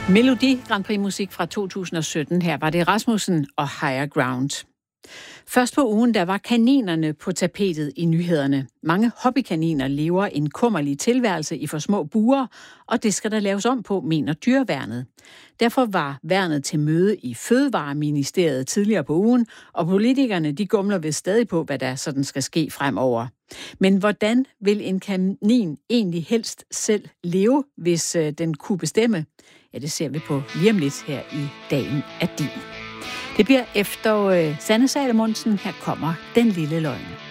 Melodi Grand Prix musik fra 2017. Her var det Rasmussen og Higher Ground. Først på ugen, der var kaninerne på tapetet i nyhederne. Mange hobbykaniner lever en kummerlig tilværelse i for små bure, og det skal der laves om på, mener dyreværnet. Derfor var værnet til møde i Fødevareministeriet tidligere på ugen, og politikerne de gumler ved stadig på, hvad der sådan skal ske fremover. Men hvordan vil en kanin egentlig helst selv leve, hvis den kunne bestemme? Ja, det ser vi på lige om lidt her i Dagen er din. Det bliver efter Sanne Salomonsen. Her kommer Den lille løgn.